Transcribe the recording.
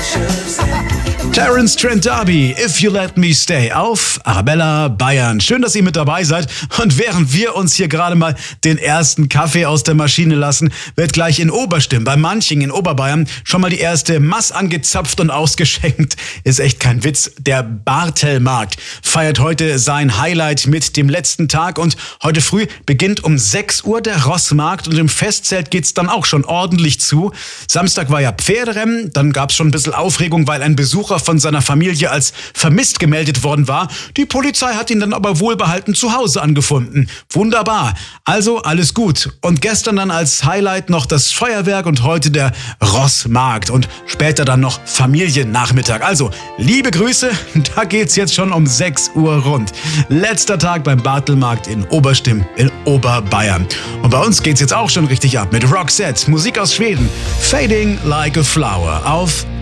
Terence Trent D'Arby, If You Let Me Stay auf Arabella Bayern. Schön, dass ihr mit dabei seid. Und während wir uns hier gerade mal den ersten Kaffee aus der Maschine lassen, wird gleich in Oberstimm, bei Manching in Oberbayern, schon mal die erste Mass angezapft und ausgeschenkt. Ist echt kein Witz. Der Bartelmarkt feiert heute sein Highlight mit dem letzten Tag. Und heute früh beginnt um 6 Uhr der Rossmarkt. Und im Festzelt geht's dann auch schon ordentlich zu. Samstag war ja Pferderennen. Dann gab's schon ein bisschen Aufregung, weil ein Besucher von seiner Familie als vermisst gemeldet worden war. Die Polizei hat ihn dann aber wohlbehalten zu Hause angefunden. Wunderbar. Also alles gut. Und gestern dann als Highlight noch das Feuerwerk und heute der Rossmarkt und später dann noch Familiennachmittag. Also liebe Grüße, da geht's jetzt schon um 6 Uhr rund. Letzter Tag beim Bartelmarkt in Oberstimm in Oberbayern. Und bei uns geht's jetzt auch schon richtig ab mit Roxette, Musik aus Schweden. Fading Like a Flower auf